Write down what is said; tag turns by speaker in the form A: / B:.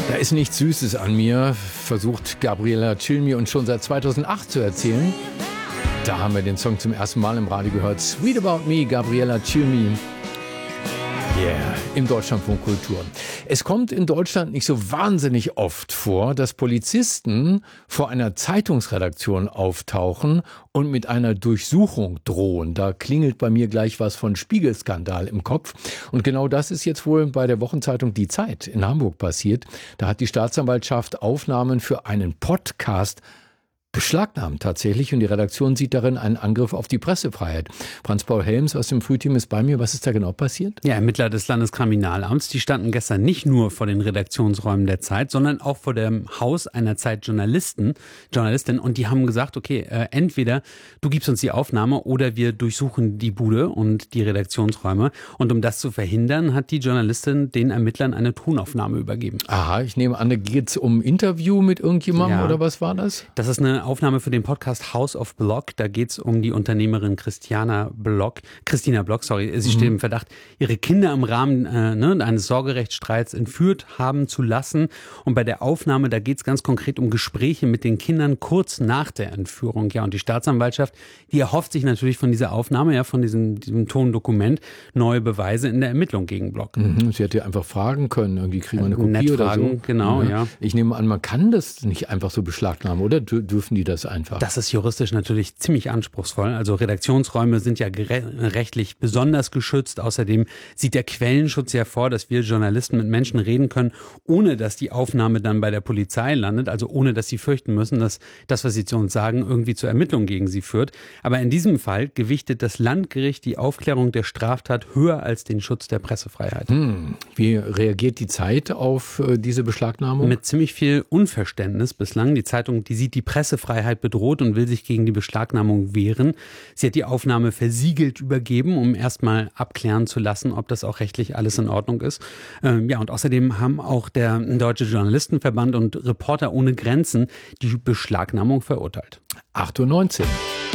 A: Da ist nichts Süßes an mir, versucht Gabriella Cilmi uns schon seit 2008 zu erzählen. Da haben wir den Song zum ersten Mal im Radio gehört. Sweet About Me, Gabriella Cilmi. Yeah, im Deutschlandfunk Kultur. Es kommt in Deutschland nicht so wahnsinnig oft vor, dass Polizisten vor einer Zeitungsredaktion auftauchen und mit einer Durchsuchung drohen. Da klingelt bei mir gleich was von Spiegelskandal im Kopf. Und genau das ist jetzt wohl bei der Wochenzeitung Die Zeit in Hamburg passiert. Da hat die Staatsanwaltschaft Aufnahmen für einen Podcast beschlagnahmt tatsächlich, und die Redaktion sieht darin einen Angriff auf die Pressefreiheit. Franz-Paul Helms aus dem Frühteam ist bei mir. Was ist da genau passiert?
B: Ja, Ermittler des Landeskriminalamts, die standen gestern nicht nur vor den Redaktionsräumen der Zeit, sondern auch vor dem Haus einer Zeitjournalistin, und die haben gesagt, okay, entweder du gibst uns die Aufnahme oder wir durchsuchen die Bude und die Redaktionsräume. Und um das zu verhindern, hat die Journalistin den Ermittlern eine Tonaufnahme übergeben.
A: Aha, ich nehme an, da geht es um ein Interview mit irgendjemandem, oder was war das?
B: Das ist eine Aufnahme für den Podcast House of Block. Da geht es um die Unternehmerin Christina Block. Sie steht im Verdacht, ihre Kinder im Rahmen eines Sorgerechtsstreits entführt haben zu lassen. Und bei der Aufnahme, da geht es ganz konkret um Gespräche mit den Kindern kurz nach der Entführung. Ja, und die Staatsanwaltschaft, die erhofft sich natürlich von dieser Aufnahme, ja, von diesem Tondokument, neue Beweise in der Ermittlung gegen Block.
A: Sie hätte ja einfach fragen können, irgendwie kriegen wir eine Kopie
B: Nett
A: oder
B: fragen,
A: so.
B: Genau, ja.
A: Ich nehme an, man kann das nicht einfach so beschlagnahmen, oder? Dürfen die das einfach?
B: Das ist juristisch natürlich ziemlich anspruchsvoll. Also Redaktionsräume sind ja rechtlich besonders geschützt. Außerdem sieht der Quellenschutz ja vor, dass wir Journalisten mit Menschen reden können, ohne dass die Aufnahme dann bei der Polizei landet, also ohne dass sie fürchten müssen, dass das, was sie zu uns sagen, irgendwie zur Ermittlung gegen sie führt. Aber in diesem Fall gewichtet das Landgericht die Aufklärung der Straftat höher als den Schutz der Pressefreiheit.
A: Wie reagiert die Zeit auf diese Beschlagnahmung?
B: Mit ziemlich viel Unverständnis bislang. Die Zeitung, die sieht die Pressefreiheit bedroht und will sich gegen die Beschlagnahmung wehren. Sie hat die Aufnahme versiegelt übergeben, um erstmal abklären zu lassen, ob das auch rechtlich alles in Ordnung ist. Und außerdem haben auch der Deutsche Journalistenverband und Reporter ohne Grenzen die Beschlagnahmung verurteilt.
A: 8:19 Uhr.